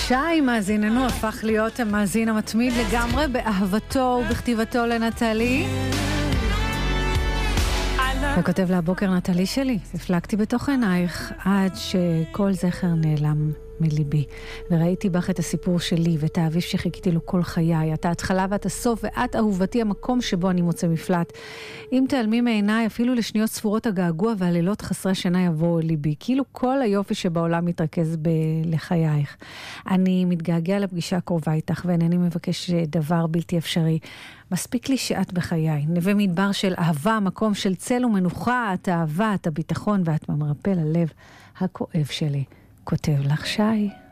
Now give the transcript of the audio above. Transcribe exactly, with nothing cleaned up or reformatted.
שי מאזיננו הפך להיות המאזין המתמיד לגמרי באהבתו ובכתיבתו לנטלי. וכותב לה הבוקר, נטלי שלי, הפלגתי בתוך עינייך עד שכל זכר נעלם מליבי, וראיתי בך את הסיפור שלי ואת האביב שחיכיתי לו כל חיי, את ההתחלה ואת הסוף, ואת אהובתי, המקום שבו אני מוצא מפלט. אם תעלמי מעיניי אפילו לשניות ספורות, הגעגוע והלילות חסרי שינה יבואו ליבי, כאילו כל היופי שבעולם מתרכז לחייך. אני מתגעגע לפגישה הקרובה איתך, ואינני מבקש דבר בלתי אפשרי. מספיק לי שאת בחיי, נווה מדבר של אהבה, מקום של צל ומנוחה, את האהבה, את הביטחון, ואת ממרפא ללב הכואב שלי. כותב לך שי.